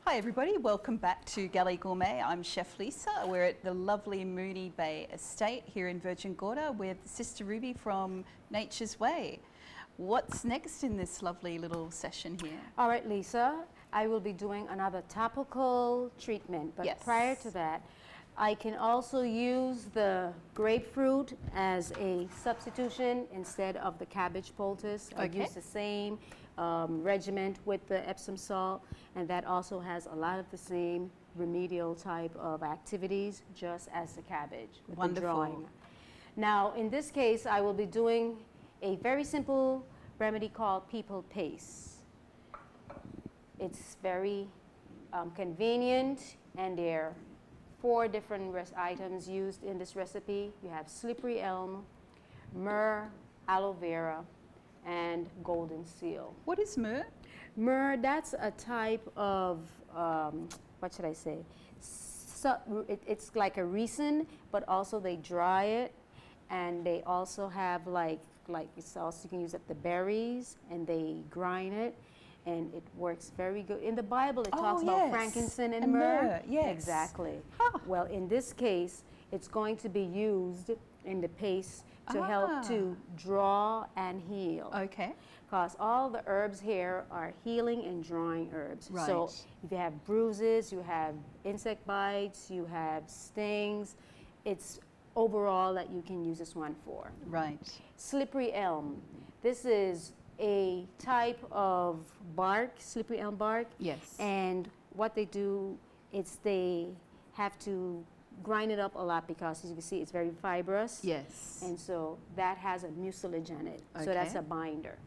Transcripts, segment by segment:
Hi everybody, welcome back to Galley Gourmet. I'm Chef Lisa. We're at the lovely Moonee Bay Estate here in Virgin Gorda with Sister Ruby from Nature's Way. What's next in this lovely little session here? All right, Lisa, I will be doing another topical treatment, but Yes. prior to that, I can also use the grapefruit as a substitution instead of the cabbage poultice. I Okay. use the same regimen with the Epsom salt, and that also has a lot of the same remedial type of activities, just as the cabbage with Wonderful. the drawing. Now, in this case, I will be doing a very simple remedy called people paste. It's very convenient, and there are 4 different items used in this recipe. You have slippery elm, myrrh, aloe vera, and golden seal. What is myrrh? Myrrh, that's a type of, what should I say? It's like a resin, but also they dry it, and they also have like it's also, you can use it, the berries, and they grind it, and it works very good. In the Bible, it talks about frankincense and myrrh. Yes. Exactly. Huh. Well, in this case, it's going to be used in the paste to help to draw and heal. Okay. Because all the herbs here are healing and drawing herbs. Right. So if you have bruises, you have insect bites, you have stings, it's overall that you can use this one for. Right. Slippery elm. This is a type of bark, slippery elm bark. Yes. And what they do is they have to grind it up a lot because, as you can see, it's very fibrous. Yes. And so that has a mucilage in it. So that's Okay. a binder.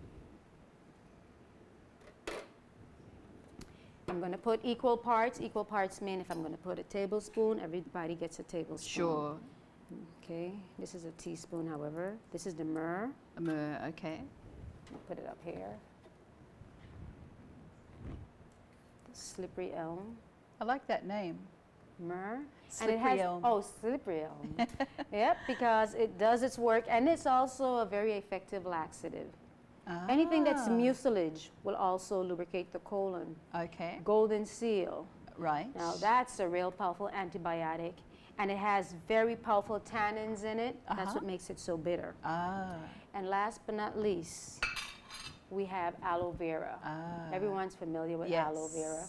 I'm going to put equal parts. Equal parts mean if I'm going to put a tablespoon, everybody gets a tablespoon. Sure. Okay. This is a teaspoon, however. This is the myrrh. Myrrh, okay. I'll put it up here. The slippery elm. I like that name. Myrrh. Slippery and it has, elm. Oh, slippery elm. Yep, because it does its work, and it's also a very effective laxative. Anything that's Ah. mucilage will also lubricate the colon. Okay. Golden seal. Right. Now that's a real powerful antibiotic, and it has very powerful tannins in it. That's what makes it so bitter. Ah. And last but not least, we have aloe vera. Ah. Everyone's familiar with Yes. aloe vera.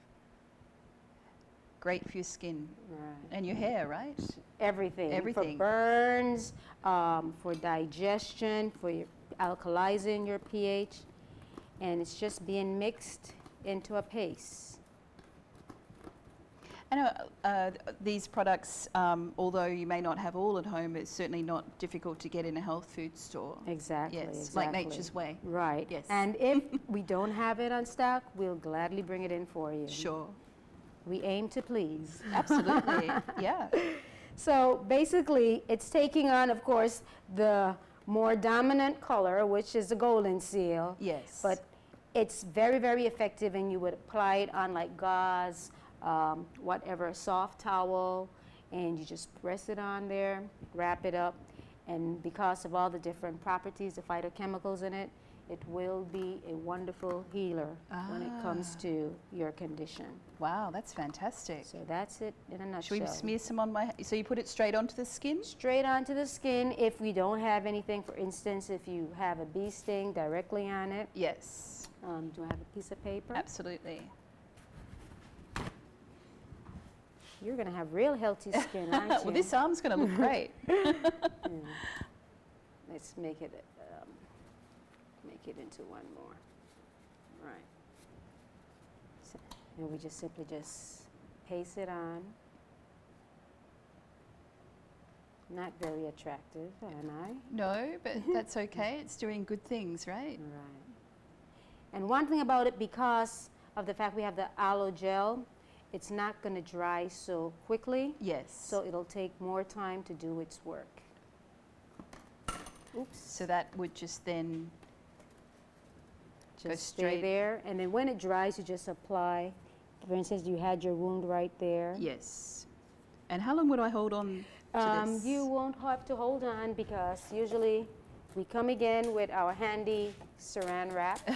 Great for your skin Right. and your hair, right? Everything. Everything. For burns, for digestion, for your alkalizing your pH, and it's just being mixed into a paste. I know these products, although you may not have all at home, it's certainly not difficult to get in a health food store. Exactly. Yes, exactly. like Nature's Way. Right. Yes. And if we don't have it on stock, we'll gladly bring it in for you. Sure. We aim to please. Absolutely. Yeah. So basically, it's taking on, of course, the more dominant color, which is the golden seal. Yes. But it's very, very effective, and you would apply it on like gauze, whatever, soft towel, and you just press it on there, wrap it up, and because of all the different properties, the phytochemicals in it, it will be a wonderful healer when it comes to your condition. Wow, that's fantastic. So that's it in a Should we nutshell. smear some on my, so you put it straight onto the skin? Straight onto the skin. If we don't have anything, for instance, if you have a bee sting directly on it, Yes. do I have a piece of paper? Absolutely. You're going to have real healthy skin, aren't you? Well, this arm's going to look great. Let's make it into one more. Right. So, and we just simply just paste it on. Not very attractive, am I? No, but that's okay. It's doing good things, right? Right. And one thing about it, because of the fact we have the aloe gel, it's not going to dry so quickly. Yes. So it'll take more time to do its work. Oops. So that would just then Just stay straight. there. And then when it dries, you just apply. For instance, you had your wound right there. Yes. And how long would I hold on to this? You won't have to hold on, because usually we come again with our handy saran wrap.